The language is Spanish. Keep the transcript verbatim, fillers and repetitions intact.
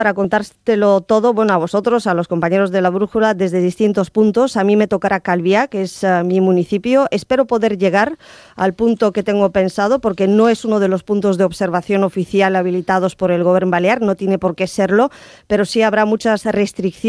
Para contártelo todo, bueno, a vosotros, a los compañeros de La Brújula, desde distintos puntos. A mí me tocará Calviá, que es uh, mi municipio. Espero poder llegar al punto que tengo pensado, porque no es uno de los puntos de observación oficial habilitados por el Gobierno Balear, no tiene por qué serlo, pero sí habrá muchas restricciones